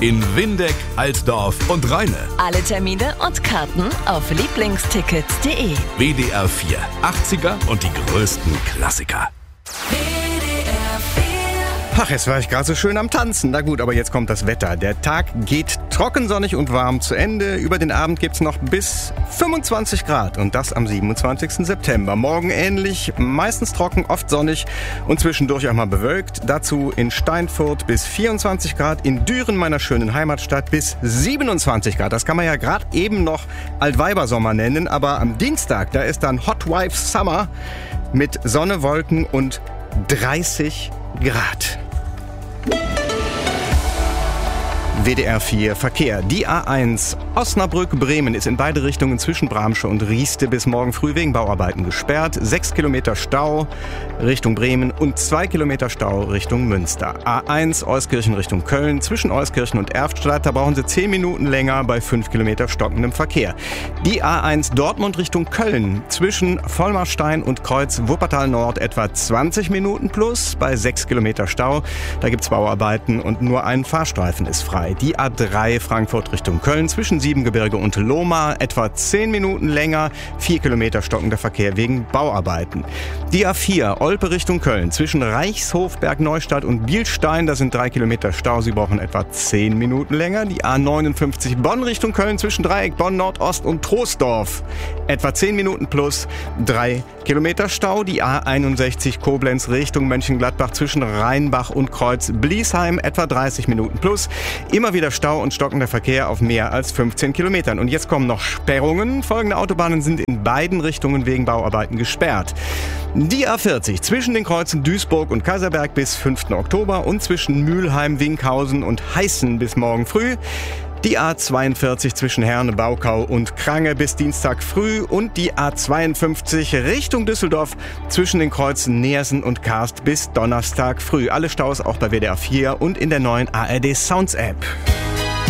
in Windeck, Altdorf und Rheine. Alle Termine und Karten auf lieblingstickets.de. WDR 4, 80er und die größten Klassiker. Ach, jetzt war ich gerade so schön am Tanzen. Na gut, aber jetzt kommt das Wetter. Der Tag geht trocken, sonnig und warm zu Ende. Über den Abend gibt's noch bis 25 Grad und das am 27. September. Morgen ähnlich, meistens trocken, oft sonnig und zwischendurch auch mal bewölkt. Dazu in Steinfurt bis 24 Grad, in Düren, meiner schönen Heimatstadt, bis 27 Grad. Das kann man ja gerade eben noch Altweibersommer nennen, aber am Dienstag, da ist dann Hot Wives Summer mit Sonne, Wolken und 30 Grad. WDR 4 Verkehr. Die A1 Osnabrück-Bremen ist in beide Richtungen zwischen Bramsche und Rieste bis morgen früh wegen Bauarbeiten gesperrt. 6 Kilometer Stau Richtung Bremen und 2 Kilometer Stau Richtung Münster. A1 Euskirchen Richtung Köln. Zwischen Euskirchen und Erftstadt, da brauchen Sie 10 Minuten länger bei 5 Kilometer stockendem Verkehr. Die A1 Dortmund Richtung Köln. Zwischen Vollmarstein und Kreuz Wuppertal Nord etwa 20 Minuten plus bei 6 Kilometer Stau. Da gibt's Bauarbeiten und nur ein Fahrstreifen ist frei. Die A3 Frankfurt Richtung Köln zwischen Siebengebirge und Lohmar etwa 10 Minuten länger, 4 Kilometer stockender Verkehr wegen Bauarbeiten. Die A4 Olpe Richtung Köln zwischen Reichshof, Bergneustadt und Bielstein, da sind 3 Kilometer Stau, Sie brauchen etwa 10 Minuten länger. Die A59 Bonn Richtung Köln zwischen Dreieck, Bonn Nordost und Troisdorf etwa 10 Minuten plus 3 Kilometer Stau. Die A61 Koblenz Richtung Mönchengladbach zwischen Rheinbach und Kreuz Bliesheim etwa 30 Minuten plus. Immer wieder Stau und stockender Verkehr auf mehr als 15 Kilometern. Und jetzt kommen noch Sperrungen. Folgende Autobahnen sind in beiden Richtungen wegen Bauarbeiten gesperrt. Die A40 zwischen den Kreuzen Duisburg und Kaiserberg bis 5. Oktober und zwischen Mülheim, Winkhausen und Heißen bis morgen früh. Die A42 zwischen Herne, Baukau und Krange bis Dienstag früh und die A52 Richtung Düsseldorf zwischen den Kreuzen Neersen und Karst bis Donnerstag früh. Alle Staus auch bei WDR 4 und in der neuen ARD Sounds App.